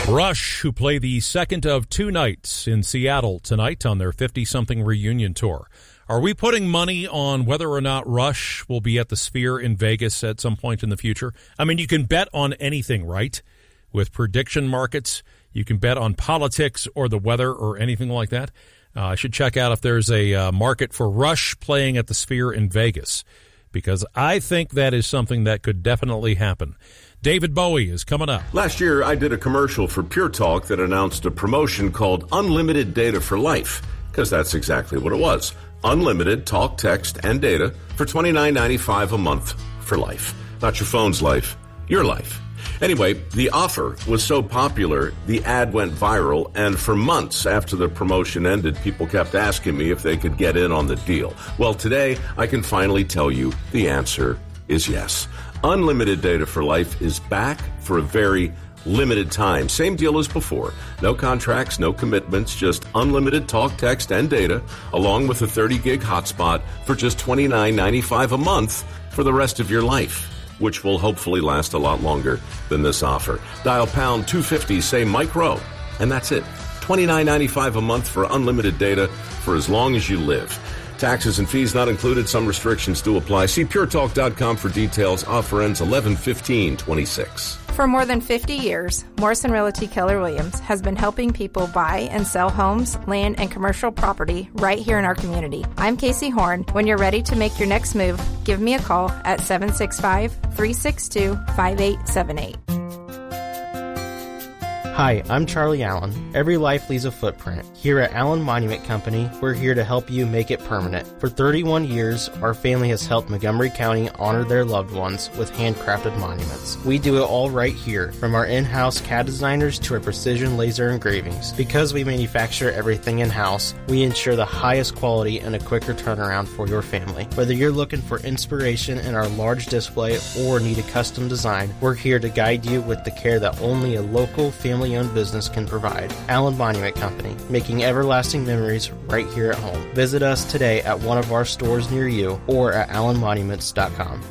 Rush, who play the second of two nights in Seattle tonight on their 50-something reunion tour. Are we putting money on whether or not Rush will be at the Sphere in Vegas at some point in the future? I mean, you can bet on anything, right? With prediction markets, you can bet on politics or the weather or anything like that. I should check out if there's a market for Rush playing at the Sphere in Vegas, because I think that is something that could definitely happen. David Bowie is coming up. Last year, I did a commercial for Pure Talk that announced a promotion called Unlimited Data for Life, because that's exactly what it was. Unlimited talk, text, and data for $29.95 a month for life. Not your phone's life, your life. Anyway, the offer was so popular, the ad went viral, and for months after the promotion ended, people kept asking me if they could get in on the deal. Well, today, I can finally tell you the answer is yes. Unlimited Data for Life is back for a very limited time. Same deal as before. No contracts, no commitments, just unlimited talk, text, and data, along with a 30-gig hotspot for just $29.95 a month for the rest of your life, which will hopefully last a lot longer than this offer. Dial pound 250, say Mike Rowe, and that's it. $29.95 a month for unlimited data for as long as you live. Taxes and fees not included. Some restrictions do apply. See puretalk.com for details. Offer ends 11/15/26. For more than 50 years, Morrison Realty Keller Williams has been helping people buy and sell homes, land, and commercial property right here in our community. I'm Casey Horn. When you're ready to make your next move, give me a call at 765-362-5878. Hi, I'm Charlie Allen. Every life leaves a footprint. Here at Allen Monument Company, we're here to help you make it permanent. For 31 years, our family has helped Montgomery County honor their loved ones with handcrafted monuments. We do it all right here, from our in-house CAD designers to our precision laser engravings. Because we manufacture everything in-house, we ensure the highest quality and a quicker turnaround for your family. Whether you're looking for inspiration in our large display or need a custom design, we're here to guide you with the care that only a local family-owned business can provide. Allen Monument Company, making everlasting memories right here at home. Visit us today at one of our stores near you or at allenmonuments.com.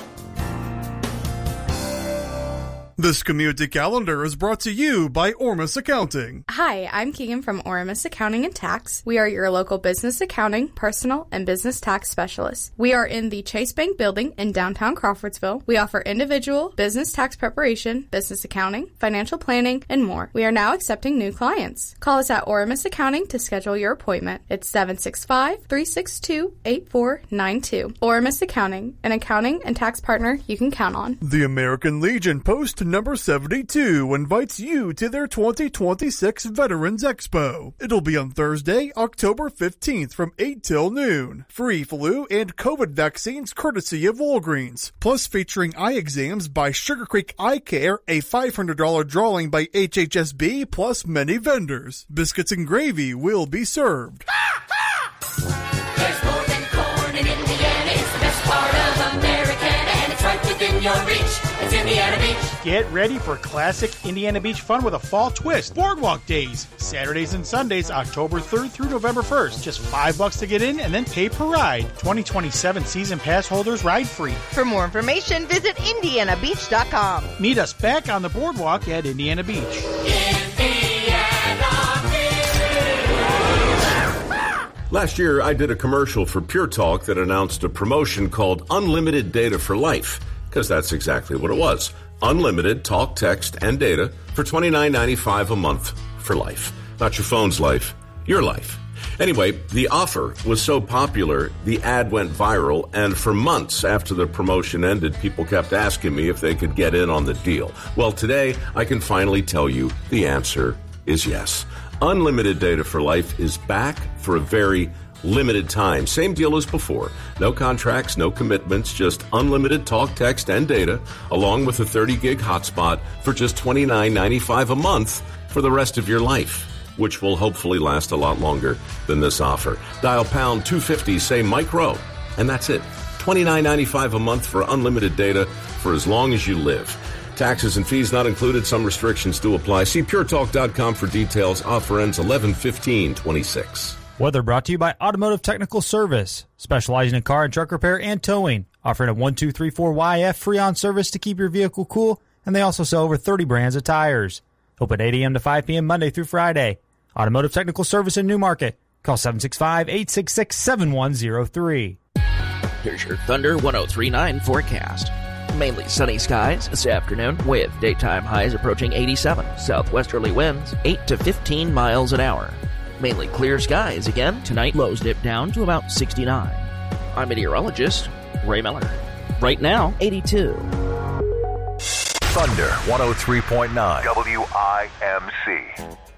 This community calendar is brought to you by Ormus Accounting. Hi, I'm Keegan from Ormus Accounting and Tax. We are your local business accounting, personal, and business tax specialists. We are in the Chase Bank building in downtown Crawfordsville. We offer individual, business tax preparation, business accounting, financial planning, and more. We are now accepting new clients. Call us at Ormus Accounting to schedule your appointment. It's 765-362-8492. Ormus Accounting, an accounting and tax partner you can count on. The American Legion Post number 72 invites you to their 2026 Veterans Expo. It'll be on Thursday, October 15th from 8 till noon. Free flu and COVID vaccines courtesy of Walgreens. Plus featuring eye exams by Sugar Creek Eye Care, a $500 drawing by HHSB, plus many vendors. Biscuits and gravy will be served. There's more than corn in Indiana. It's the best part of America, and it's right within your reach. It's Indiana Beach. Get ready for classic Indiana Beach fun with a fall twist. Boardwalk Days, Saturdays and Sundays, October 3rd through November 1st. Just $5 to get in and then pay per ride. 2027 season pass holders ride free. For more information, visit indianabeach.com. Meet us back on the boardwalk at Indiana Beach. Last year, I did a commercial for Pure Talk that announced a promotion called Unlimited Data for Life, because that's exactly what it was. Unlimited talk, text, and data for $29.95 a month for life. Not your phone's life, your life. Anyway, the offer was so popular, the ad went viral, and for months after the promotion ended, people kept asking me if they could get in on the deal. Well, today, I can finally tell you the answer is yes. Unlimited Data for Life is back for a very limited time. Same deal as before. No contracts, no commitments, just unlimited talk, text, and data, along with a 30-gig hotspot for just $29.95 a month for the rest of your life, which will hopefully last a lot longer than this offer. Dial pound 250, say Mike Rowe, and that's it. $29.95 a month for unlimited data for as long as you live. Taxes and fees not included. Some restrictions do apply. See puretalk.com for details. Offer ends 11/15/26. Weather brought to you by Automotive Technical Service, specializing in car and truck repair and towing, offering a 1234YF Freon service to keep your vehicle cool, and they also sell over 30 brands of tires. Open 8 a.m. to 5 p.m. Monday through Friday. Automotive Technical Service in Newmarket. Call 765-866-7103. Here's your Thunder 103.9 forecast. Mainly sunny skies this afternoon with daytime highs approaching 87. Southwesterly winds 8 to 15 miles an hour. Mainly clear skies again. Tonight lows dip down to about 69. I'm meteorologist Ray Miller. Right now, 82. Thunder 103.9 WIMC.